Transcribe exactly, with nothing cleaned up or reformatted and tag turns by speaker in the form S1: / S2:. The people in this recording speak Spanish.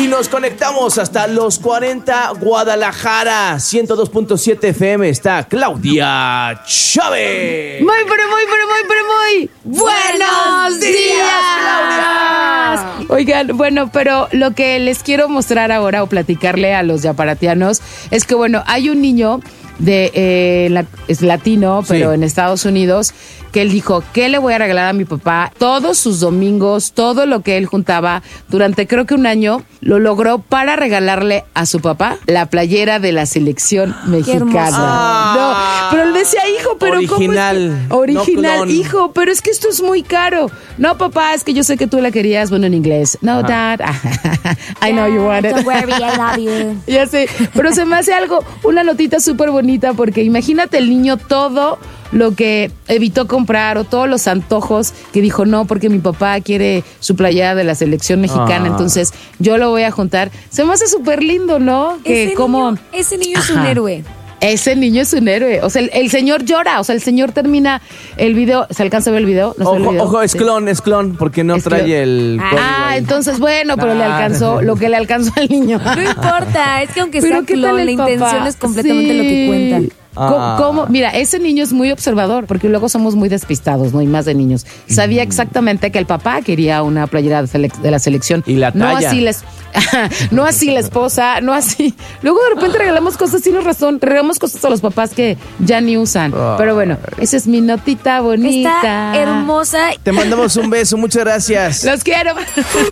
S1: Y nos conectamos hasta los cuarenta Guadalajara. ciento dos punto siete F M está Claudia Chávez.
S2: Muy, pero muy, pero muy, pero muy buenos días, Claudia. Oigan, bueno, pero lo que les quiero mostrar ahora o platicarle a los yaparatianos es que, bueno, hay un niño de eh, la, es latino, pero sí, en Estados Unidos, que él dijo, ¿qué le voy a regalar a mi papá? Todos sus domingos, todo lo que él juntaba durante creo que un año, lo logró para regalarle a su papá la playera de la selección mexicana.
S1: Ah,
S2: no, pero él decía, hijo, pero
S1: original,
S2: ¿cómo es que? Original,
S1: no
S2: hijo, pero es que esto es muy caro. No, papá, es que yo sé que tú la querías, bueno, en inglés. No,
S1: Ajá.
S2: Dad, I know you want it.
S3: Don't worry, I love you.
S2: Ya sé, pero se me hace algo, una notita súper bonita, porque imagínate el niño todo lo que evitó comprar o todos los antojos que dijo, no, porque mi papá quiere su playera de la selección mexicana,
S1: ah.
S2: entonces yo lo voy a juntar. Se me hace súper lindo, ¿no? Que
S3: ese,
S2: como,
S3: niño, ese niño es
S2: Ajá.
S3: un héroe.
S2: Ese niño es un héroe. O sea, el, el señor llora. O sea, el señor termina el video. ¿Se alcanza a ver el video? ¿No se ve el
S1: Ojo,
S2: video?
S1: ojo, es
S2: Sí.
S1: clon, es clon, porque no
S2: Es
S1: trae
S2: clon.
S1: el
S3: Ah,
S1: código
S2: Ah,
S1: ahí.
S2: entonces, bueno, pero le alcanzó lo que le alcanzó al niño.
S3: No importa, es que aunque
S2: Pero
S3: sea
S2: ¿qué tal
S3: clon,
S2: el
S3: la
S2: papá?
S3: intención es completamente
S2: Sí.
S3: lo que cuenta.
S1: Ah.
S2: ¿Cómo, cómo? Mira, ese niño es muy observador, porque luego somos muy despistados, ¿no? Y más de niños. Sabía exactamente que el papá quería una playera de, selec- de la selección.
S1: Y la
S2: No
S1: talla.
S2: así les, no así la esposa, no así. Luego de repente regalamos cosas, tienes razón, regalamos cosas a los papás que ya ni usan.
S1: Ah.
S2: Pero bueno, esa es mi notita bonita.
S3: Está hermosa.
S1: Te mandamos un beso, muchas gracias.
S2: Los quiero.